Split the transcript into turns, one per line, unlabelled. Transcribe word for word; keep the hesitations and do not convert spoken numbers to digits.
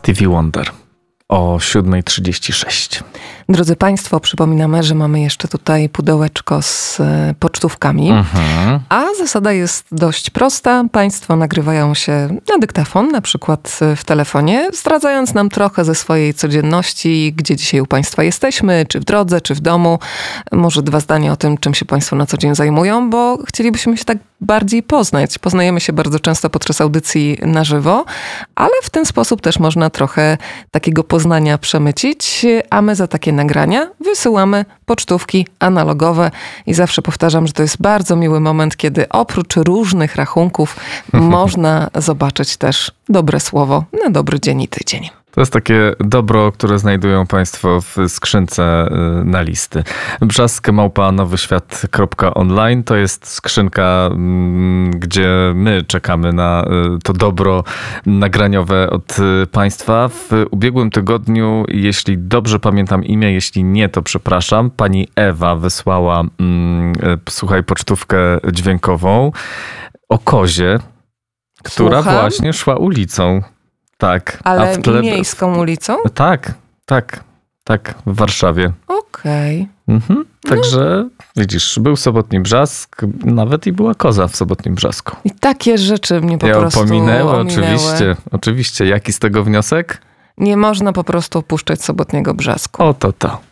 Stevie Wonder o siódma trzydzieści sześć.
Drodzy Państwo, przypominamy, że mamy jeszcze tutaj pudełeczko z pocztówkami, mhm. a zasada jest dość prosta. Państwo nagrywają się na dyktafon, na przykład w telefonie, zdradzając nam trochę ze swojej codzienności, gdzie dzisiaj u Państwa jesteśmy, czy w drodze, czy w domu. Może dwa zdania o tym, czym się Państwo na co dzień zajmują, bo chcielibyśmy się tak bardziej poznać. Poznajemy się bardzo często podczas audycji na żywo, ale w ten sposób też można trochę takiego poznania przemycić, a my za takie nagrania wysyłamy pocztówki analogowe i zawsze powtarzam, że to jest bardzo miły moment, kiedy oprócz różnych rachunków można zobaczyć też dobre słowo na dobry dzień i tydzień.
To jest takie dobro, które znajdują Państwo w skrzynce na listy. Brzask małpa nowyświat kropka online to jest skrzynka, gdzie my czekamy na to dobro nagraniowe od Państwa. W ubiegłym tygodniu, jeśli dobrze pamiętam imię, jeśli nie, to przepraszam, pani Ewa wysłała, słuchaj, pocztówkę dźwiękową o kozie, która
Słucham?
właśnie szła ulicą. Tak.
Ale
a w tle...
miejską ulicą?
Tak, tak, tak, w Warszawie.
Okej. Okay.
Mhm. Także no. Widzisz, był sobotni brzask, nawet i była koza w sobotnim brzasku.
I takie rzeczy mnie po
ja
prostu
pominęły.
ominęły.
Oczywiście, oczywiście. Jaki z tego wniosek?
Nie można po prostu opuszczać sobotniego brzasku.
Oto to.